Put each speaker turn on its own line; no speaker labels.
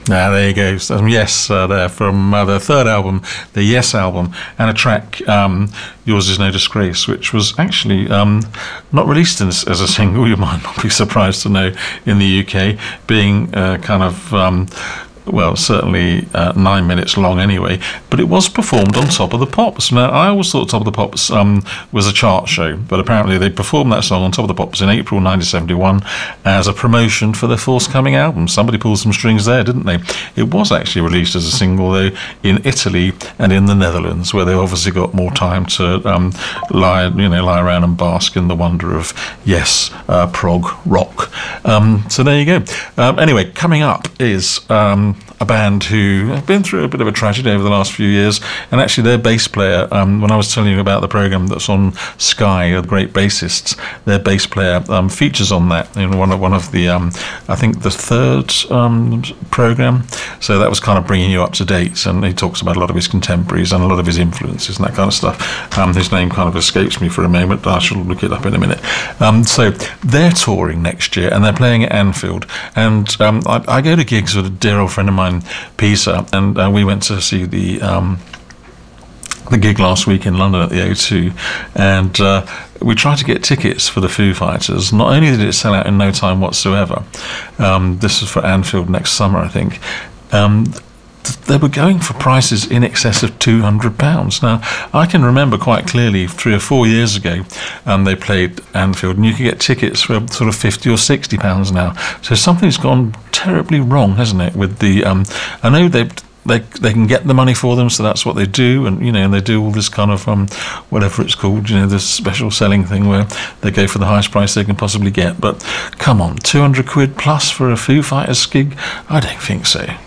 There you go. Yes, there from their third album, the Yes album, and a track, Yours Is No Disgrace, which was actually not released as a single. You might not be surprised to know in the UK, being kind of certainly 9 minutes long anyway, but it was performed on Top of the Pops. Now, I always thought Top of the Pops was a chart show, but apparently they performed that song on Top of the Pops in April 1971 as a promotion for their forthcoming album. Somebody pulled some strings there, didn't they? It was actually released as a single, though, in Italy and in the Netherlands, where they obviously got more time to lie around and bask in the wonder of, prog rock. So there you go. Anyway, coming up is a band who have been through a bit of a tragedy over the last few years, and actually their bass player, when I was telling you about the programme that's on Sky, the great bassists, their bass player features on that in one of the I think the third programme, so that was kind of bringing you up to date, and he talks about a lot of his contemporaries and a lot of his influences and that kind of stuff. His name kind of escapes me for a moment, I shall look it up in a minute. So they're touring next year, and they're playing at Anfield, and I go to gigs with a dear old friend of mine, Peter, and we went to see the gig last week in London at the O2, and we tried to get tickets for the Foo Fighters. Not only did it sell out in no time whatsoever, this is for Anfield next summer, I think, they were going for prices in excess of £200. Now, I can remember quite clearly 3 or 4 years ago, they played Anfield, and you could get tickets for sort of £50 or £60 now. So something's gone terribly wrong, hasn't it? With the, I know they can get the money for them, so that's what they do, and and they do all this kind of whatever it's called, this special selling thing where they go for the highest price they can possibly get. But come on, £200 plus for a Foo Fighters gig? I don't think so.